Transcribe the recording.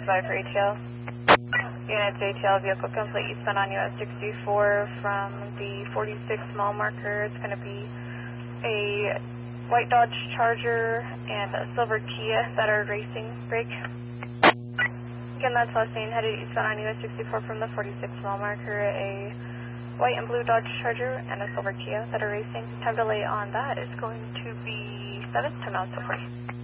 5 for ATL. Unit to ATL, vehicle complete eastbound on US 64 from the 46 mile marker. It's going to be a white Dodge Charger and a silver Kia that are racing. Break. Again, that's last name headed eastbound on US 64 from the 46 mile marker. A white and blue Dodge Charger and a silver Kia that are racing. Time delay on that is going to be 7 to 9 so 40.